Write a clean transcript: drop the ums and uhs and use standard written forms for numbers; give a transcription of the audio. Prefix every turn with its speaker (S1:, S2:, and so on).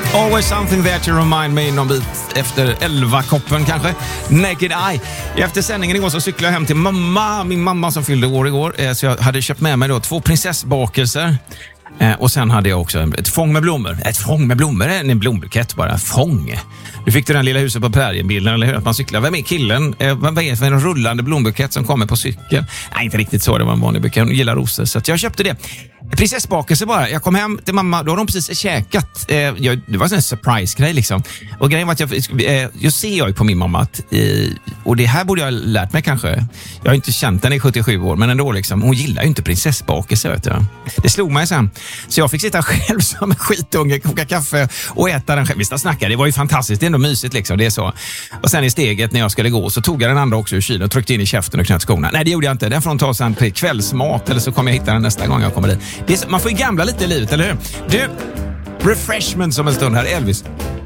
S1: Always something there to remind me någon bit efter 11-koppen kanske. Naked Eye. Efter sändningen igår så cyklade jag hem till min mamma som fyllde år igår. Så jag hade köpt med mig då 2 prinsessbakelser. Och sen hade jag också ett fång med blommor. Ett fång med blommor, en blombukett bara. Fång. Du fick den lilla huset på prärien-bilden, eller hur? Att man cyklar. Vem är killen? Vad är det för en rullande blombukett som kommer på cykel? Nej, inte riktigt så. Det var en vanlig bukett. Hon gillar rosor. Så att jag köpte det. Prinsessbakelse bara. Jag kom hem till mamma. Då har de precis käkat. Det var en surprise-grej liksom. Och grejen var att jag ser ju på min mamma att, och det här borde jag ha lärt mig kanske. Jag har inte känt henne i 77 år, men ändå liksom. Hon gillar ju inte prinsessbakelse, vet du. Det slog mig sen. Så jag fick sitta själv som en skitunge, koka kaffe och äta den själv. Visst, snacka. Det var ju fantastiskt. Det är ändå mysigt liksom. Det är så. Och sen i steget när jag skulle gå så tog jag den andra också ur kylen och tryckte in i käften och knöt skorna. Nej, det gjorde jag inte. Den får hon ta sen på kvällsmat eller så kommer jag hitta den nästa gång jag kommer dit. Man får ju gamla lite i livet, eller hur? Du, refreshment som en stund här, Elvis.